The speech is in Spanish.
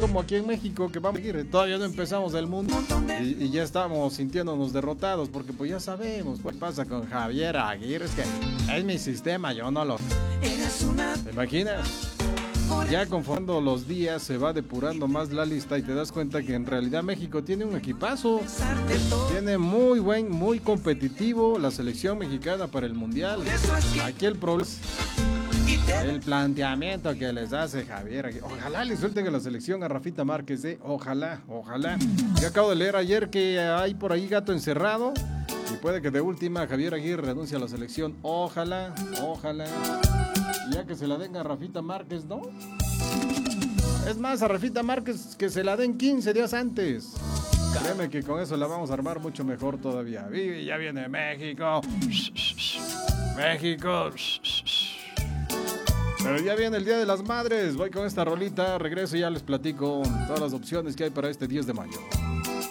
como aquí en México, que vamos a seguir, todavía no empezamos el mundo y ya estamos sintiéndonos derrotados, porque pues ya sabemos qué pasa con Javier Aguirre, es que es mi sistema, yo no lo... ¿Te imaginas? Ya conformando los días se va depurando más la lista y te das cuenta que en realidad México tiene un equipazo, tiene muy competitivo la selección mexicana para el mundial. Aquí el problema es el planteamiento que les hace Javier. Ojalá le suelten a la selección a Rafita Márquez, ojalá. Yo acabo de leer ayer que hay por ahí gato encerrado y puede que de última Javier Aguirre renuncie a la selección. Ojalá. Ya que se la den a Rafita Márquez, ¿no? Es más, a Rafita Márquez que se la den 15 días antes. Créeme que con eso la vamos a armar mucho mejor todavía. Vivi, ya viene México. México. Pero ya viene el Día de las Madres. Voy con esta rolita, regreso y ya les platico todas las opciones que hay para este 10 de mayo.